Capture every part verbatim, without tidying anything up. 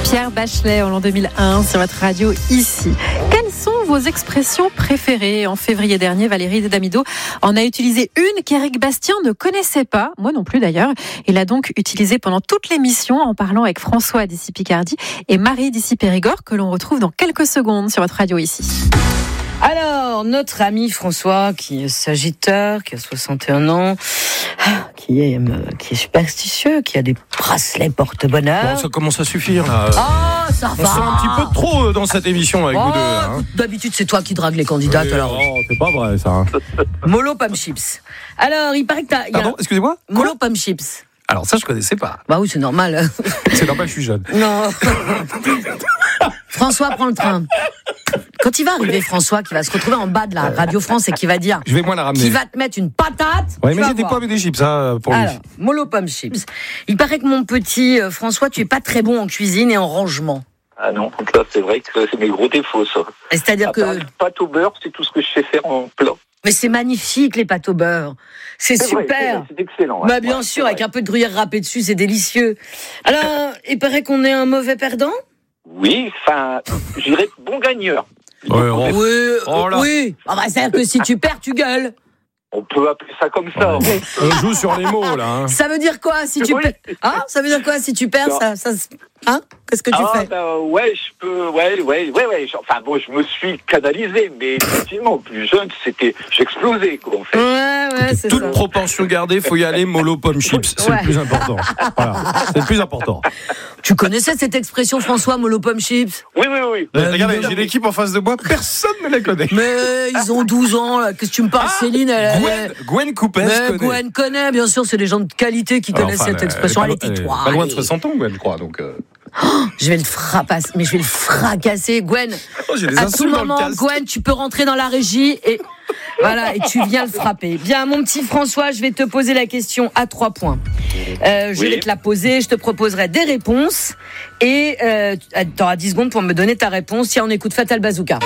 Pierre Bachelet en l'an deux mille un sur votre radio ici. Quelles sont vos expressions préférées ? En février dernier, Valérie Damido en a utilisé une qu'Éric Bastien ne connaissait pas, moi non plus d'ailleurs. Il l'a donc utilisée pendant toute l'émission en parlant avec François d'ici Picardie et Marie d'ici Périgord que l'on retrouve dans quelques secondes sur votre radio ici. Alors, notre ami François, qui est sagitaire, qui a soixante et un ans, qui est, qui est superstitieux, qui a des bracelets porte-bonheur. Bon, ça commence à suffire, là. Oh, ça On va. sent un petit peu trop dans cette émission avec oh, vous deux. Hein. D'habitude, c'est toi qui dragues les candidates, oui, alors. Oh, c'est pas vrai, ça. Hein. Molo Pomme Chips. Alors, il paraît que t'as... Pardon, a... excusez-moi. Molo Pomme Chips. Alors ça, je connaissais pas. Bah oui, c'est normal. C'est normal, je suis jeune. Non. François prend le train. Quand il va arriver, François, qui va se retrouver en bas de la Radio France et qui va dire... Je vais moi la ramener. Qui va te mettre une patate. Oui, mais j'ai des pommes et des chips, ça, pour lui. Alors, Molo Pomme Chips. Il paraît que mon petit euh, François, tu es pas très bon en cuisine et en rangement. Ah non, donc là, c'est vrai que c'est mes gros défauts, ça. Et c'est-à-dire que... Pâte au beurre, c'est tout ce que je sais faire en plat. Mais c'est magnifique, les pâtes au beurre. C'est, c'est super. Vrai, c'est, c'est excellent. Ouais. Bah, bien ouais, sûr, avec un peu de gruyère râpée dessus, c'est délicieux. Alors, il paraît qu'on est un mauvais perdant ? Oui, enfin, je dirais bon gagneur. Ouais, oh. Oui, oh là. oui. Ah bah, c'est-à-dire que si tu perds, tu gueules. On peut appeler ça comme ça. Ouais. On joue sur les mots, là. Hein. Ça veut dire quoi si tu oui. perds hein Ça veut dire quoi si tu perds ça, ça, hein Qu'est-ce que tu ah, fais bah, ouais, je peux, ouais, ouais, ouais, ouais. Enfin bon, je me suis canalisé, mais effectivement, plus jeune, c'était, j'explosais, quoi, en fait. Ouais, ouais, c'est Toute ça. proportion gardée, faut y aller mollo pomme chips. C'est ouais. le plus important. Voilà, c'est le plus important. Tu connaissais cette expression, François, mollo pomme chips ? Oui, oui, oui. Euh, regardez, j'ai l'équipe en face de moi, personne ne la connaît. Mais ils ont douze ans, là. Qu'est-ce que tu me parles, ah, Céline elle, Gwen, elle... Gwen Coupes connaît. Gwen connaît, bien sûr, c'est des gens de qualité qui connaissent enfin, cette expression. Elle, elle est tais-toi. Pas loin de soixante ans, Gwen, je crois, donc... Euh... Oh, je vais le frapasser, mais je vais le fracasser, Gwen. Oh, j'ai des à tout moment, Gwen, tu peux rentrer dans la régie et voilà, et tu viens le frapper. Bien, mon petit François, je vais te poser la question à trois points. Euh, je oui. vais te la poser, je te proposerai des réponses et euh, tu auras dix secondes pour me donner ta réponse. Tiens, on écoute Fatal Bazooka.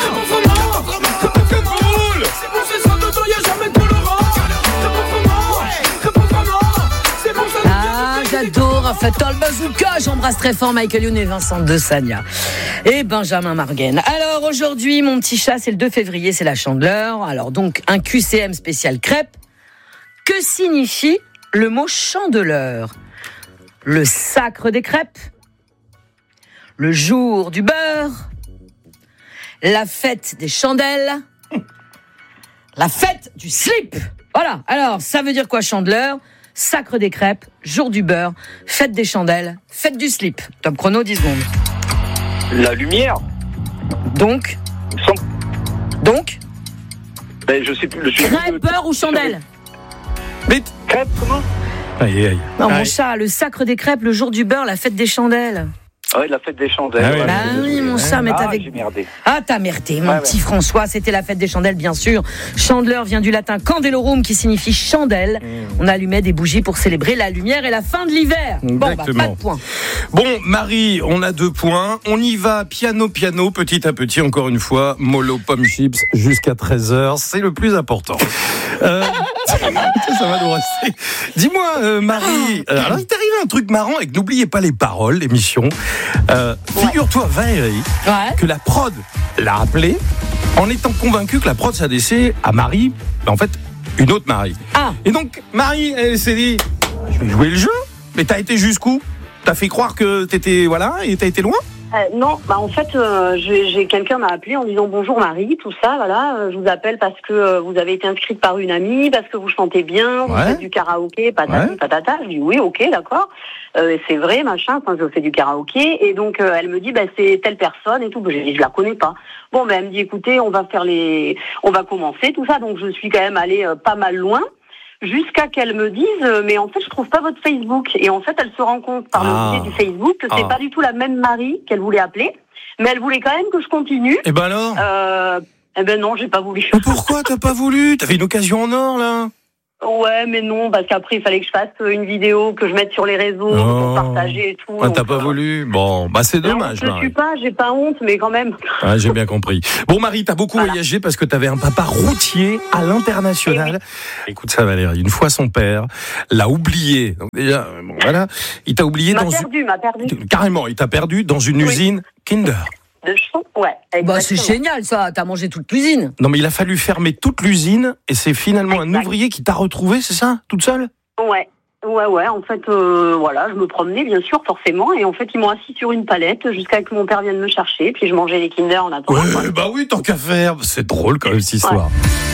J'adore Fatal Bazooka. J'embrasse très fort Michael Youn et Vincent de Sagna et Benjamin Marguenne. Alors aujourd'hui, mon petit chat, c'est le deux février, c'est la Chandeleur. Alors donc un Q C M spécial crêpe. Que signifie le mot Chandeleur ? Le sacre des crêpes, le jour du beurre, la fête des chandelles, la fête du slip. Voilà. Alors ça veut dire quoi, Chandeleur ? Sacre des crêpes, jour du beurre, fête des chandelles, fête du slip. Top chrono, dix secondes. La lumière. Donc Sans... Donc ben, je sais plus. Le crêpe, beurre ou chandelle ? Vite. Crêpe, comment ? Aïe, aïe. Non, aïe. mon chat, le sacre des crêpes, le jour du beurre, la fête des chandelles. Ah oui, la fête des chandelles. Ah oui, bah oui, mon chat, mais ah, t'avais... j'ai merdé. Ah, t'as merdé, mon ouais, petit ouais. François. C'était la fête des chandelles, bien sûr. Chandeleur vient du latin candelorum, qui signifie chandelle. Mmh. On allumait des bougies pour célébrer la lumière et la fin de l'hiver. Bon, bah, pas de points. Bon, Marie, on a deux points. On y va piano, piano, petit à petit, encore une fois. Mollo pomme chips jusqu'à treize heures. C'est le plus important. Euh, ça va nous rester. Dis-moi, euh, Marie, euh, alors il t'est arrivé un truc marrant et que n'oubliez pas les paroles, l'émission. Euh, ouais. Figure-toi, Valérie, ouais. que la prod l'a appelé en étant convaincue que la prod s'adressait à Marie, en fait, une autre Marie. Ah. Et donc, Marie, elle s'est dit, je vais jouer le jeu, mais t'as été jusqu'où ? T'as fait croire que t'étais, voilà, et t'as été loin ? Euh, non, bah en fait, euh, j'ai, j'ai quelqu'un m'a appelé en disant bonjour Marie, tout ça, voilà, euh, je vous appelle parce que euh, vous avez été inscrite par une amie, parce que vous chantez bien, vous ouais. faites du karaoké, patati, ouais. patata. Je dis oui, ok, d'accord, euh, c'est vrai, machin, enfin, je fais du karaoké, et donc euh, elle me dit, bah c'est telle personne et tout. Bah, j'ai dit, je la connais pas. Bon, ben bah, elle me dit, écoutez, on va faire les, on va commencer tout ça, donc je suis quand même allée euh, pas mal loin. Jusqu'à qu'elle me dise, euh, mais en fait, je trouve pas votre Facebook. Et en fait, elle se rend compte par ah. le biais du Facebook que c'est ah. pas du tout la même Marie qu'elle voulait appeler, mais elle voulait quand même que je continue. Et ben alors euh, Eh ben non, j'ai pas voulu. Mais pourquoi t'as pas voulu ? T'avais une occasion en or, là ? Ouais, mais non, parce qu'après, il fallait que je fasse une vidéo, que je mette sur les réseaux, Oh. pour partager et tout. Ah, donc, t'as pas euh, voulu? Bon, bah c'est non, dommage, je ne Marie. suis pas, j'ai pas honte, mais quand même. Ouais, j'ai bien compris. Bon, Marie, t'as beaucoup Voilà. voyagé parce que t'avais un papa routier à l'international. Écoute ça, Valérie. Une fois, son père l'a oublié. Donc déjà, euh, bon, voilà. Il t'a oublié Il m'a dans perdu, m'a perdu. une... Carrément, il t'a perdu dans une Oui. usine Kinder. De chant, ouais. Bah, c'est exactement. génial, ça. T'as mangé toute l'usine. Non, mais il a fallu fermer toute l'usine et c'est finalement un Exact. ouvrier qui t'a retrouvé, c'est ça? Toute seule? Ouais. Ouais, ouais, en fait, euh, voilà, je me promenais, bien sûr, forcément, et en fait, ils m'ont assis sur une palette jusqu'à ce que mon père vienne me chercher, puis je mangeais les Kinder en attendant. quoi. Ouais, bah oui, tant qu'à faire. C'est drôle quand même, cette histoire.